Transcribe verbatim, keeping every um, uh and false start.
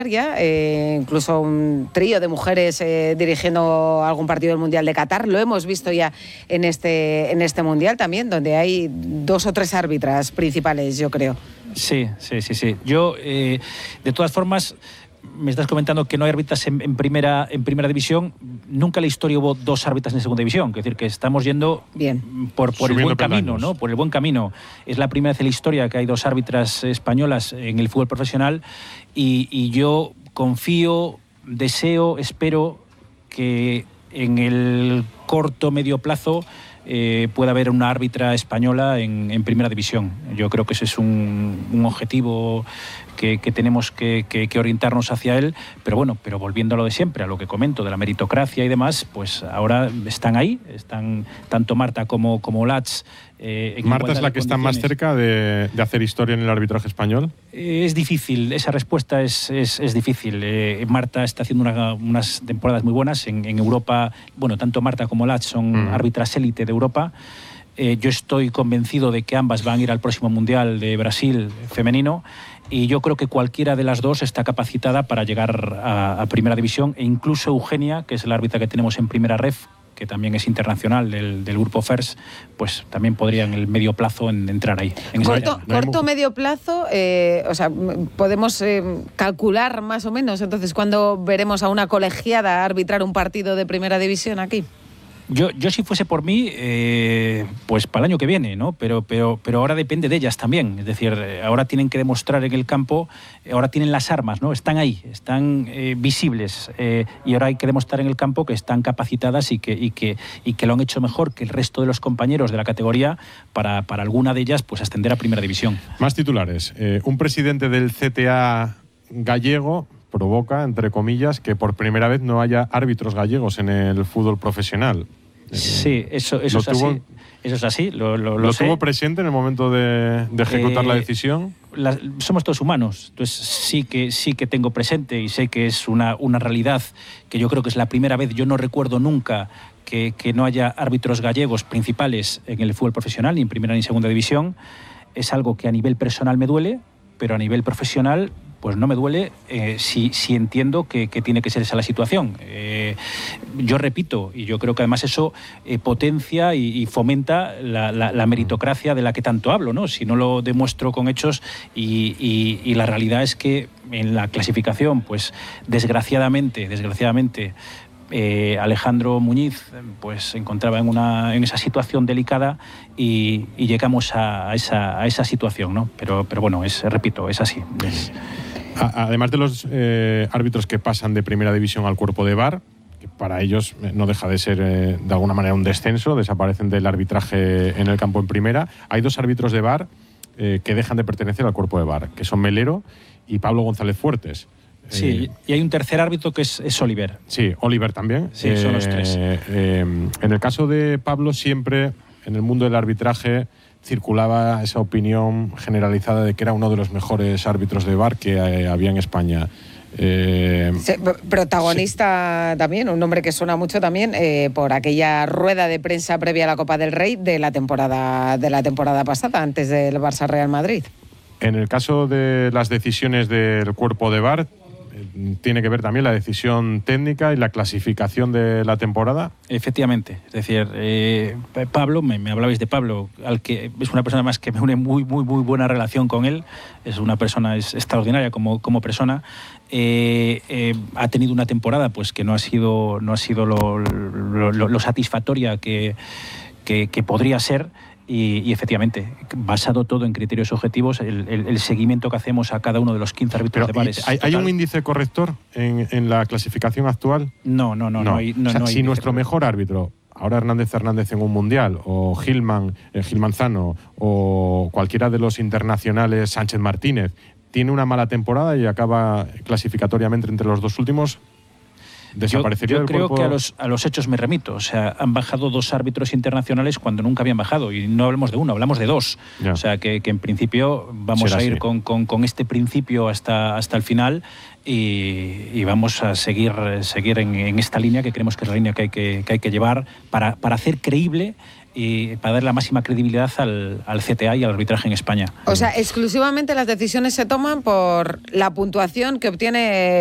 Eh, incluso un trío de mujeres eh, dirigiendo algún partido del Mundial de Qatar. Lo hemos visto ya en este, en este Mundial también, donde hay dos o tres árbitras principales, yo creo. Sí, sí, sí, sí. Yo, eh, de todas formas, me estás comentando que no hay árbitras en, en, primera, en primera división. Nunca en la historia hubo dos árbitras en segunda división. Es decir, que estamos yendo Bien. por, por el buen camino, ¿no? Por el buen camino. Es la primera vez en la historia que hay dos árbitras españolas en el fútbol profesional y, y yo confío, deseo, espero que en el corto, medio plazo Eh, pueda haber una árbitra española en, en primera división. Yo creo que ese es un, un objetivo que, que tenemos que, que, que orientarnos hacia él, pero bueno, pero volviendo a lo de siempre, a lo que comento de la meritocracia y demás, pues ahora están ahí, están tanto Marta como, como Lats. Eh, ¿Marta es la que está más cerca de, de hacer historia en el arbitraje español? Eh, es difícil, esa respuesta es, es, es difícil. Eh, Marta está haciendo una, unas temporadas muy buenas en, en Europa. Bueno, tanto Marta como Lats son mm. árbitras élite de Europa. Eh, yo estoy convencido de que ambas van a ir al próximo Mundial de Brasil femenino y yo creo que cualquiera de las dos está capacitada para llegar a, a Primera División, e incluso Eugenia, que es la árbitra que tenemos en Primera Ref, que también es internacional del, del grupo FERS, pues también podría en el medio plazo en, entrar ahí. En corto, corto medio plazo, eh, o sea, podemos eh, calcular más o menos, entonces, ¿cuándo veremos a una colegiada arbitrar un partido de Primera División aquí? Yo, yo si fuese por mí, eh, pues para el año que viene, ¿no? Pero, pero, pero ahora depende de ellas también. Es decir, ahora tienen que demostrar en el campo, ahora tienen las armas, ¿no? Están ahí, están eh, visibles. Eh, y ahora hay que demostrar en el campo que están capacitadas y que, y, que, y que lo han hecho mejor que el resto de los compañeros de la categoría para, para alguna de ellas pues ascender a Primera División. Más titulares. Eh, un presidente del C T A gallego provoca, entre comillas, que por primera vez no haya árbitros gallegos en el fútbol profesional. Sí, eso, eso es tuvo, así. Eso es así, lo, lo, lo, ¿Lo sé. tuvo presente en el momento de, de ejecutar eh, la decisión? La, somos todos humanos, entonces sí que, sí que tengo presente y sé que es una, una realidad que yo creo que es la primera vez, yo no recuerdo nunca que, que no haya árbitros gallegos principales en el fútbol profesional, ni en primera ni en segunda división. Es algo que a nivel personal me duele, pero a nivel profesional pues no me duele eh, si, si entiendo que, que tiene que ser esa la situación. Eh, yo repito, y yo creo que además eso eh, potencia y, y fomenta la, la, la meritocracia de la que tanto hablo, ¿no? Si no lo demuestro con hechos y, y, y la realidad es que en la clasificación, pues desgraciadamente, desgraciadamente, Eh, Alejandro Muñiz pues se encontraba en, una, en esa situación delicada y, y llegamos a, a, esa, a esa situación, ¿no? Pero, pero bueno, es, repito, es así. Es... Además de los eh, árbitros que pasan de Primera División al cuerpo de V A R, que para ellos no deja de ser eh, de alguna manera un descenso, desaparecen del arbitraje en el campo en primera, hay dos árbitros de V A R eh, que dejan de pertenecer al cuerpo de V A R, que son Melero y Pablo González Fuertes. Sí, y hay un tercer árbitro que es, es Oliver. Sí, Oliver también. Sí, eh, son los tres. Eh, en el caso de Pablo, siempre en el mundo del arbitraje circulaba esa opinión generalizada de que era uno de los mejores árbitros de V A R que eh, había en España. Eh, sí, protagonista sí. también, un nombre que suena mucho también eh, por aquella rueda de prensa previa a la Copa del Rey de la temporada, de la temporada pasada, antes del Barça Real Madrid. En el caso de las decisiones del cuerpo de V A R, ¿tiene que ver también la decisión técnica y la clasificación de la temporada? Efectivamente. Es decir, eh, Pablo, me, me hablabais de Pablo, al que es una persona más que me une muy, muy, muy buena relación con él. Es una persona es extraordinaria como, como persona. Eh, eh, ha tenido una temporada pues que no ha sido, no ha sido lo, lo, lo, lo satisfactoria que, que, que podría ser. Y, y efectivamente, basado todo en criterios objetivos, el, el, el seguimiento que hacemos a cada uno de los quince árbitros de V A R es ¿Hay, ¿Hay un índice corrector en, en la clasificación actual? No, no, no. no. no, hay, no, o sea, no hay si nuestro mejor árbitro, ahora Hernández Hernández en un mundial, o Gilman, eh, Gil Manzano, o cualquiera de los internacionales, Sánchez Martínez, tiene una mala temporada y acaba clasificatoriamente entre los dos últimos, ¿desaparecería yo, yo del creo cuerpo? que a los, a los hechos me remito. O sea, han bajado dos árbitros internacionales cuando nunca habían bajado. Y no hablamos de uno, hablamos de dos. Ya. O sea, que, que en principio vamos Será a ir con, con, con este principio hasta, hasta el final y, y vamos a seguir, seguir en, en esta línea que creemos que es la línea que hay que, que, hay que llevar para, para hacer creíble y para dar la máxima credibilidad al, al C T A y al arbitraje en España. O sea, exclusivamente las decisiones se toman por la puntuación que obtiene